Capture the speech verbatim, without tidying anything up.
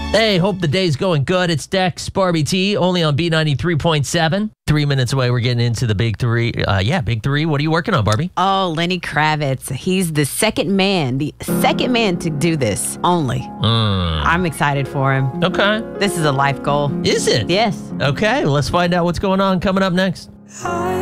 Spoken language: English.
Hey, hope the day's going good. It's Dex, Barbie T, only on B ninety-three point seven. Three minutes away, we're getting into the big three. Uh, yeah, big three. What are you working on, Barbie? Oh, Lenny Kravitz. He's the second man, the second man to do this only. Mm. I'm excited for him. Okay. This is a life goal. Is it? Yes. Okay, let's find out what's going on coming up next.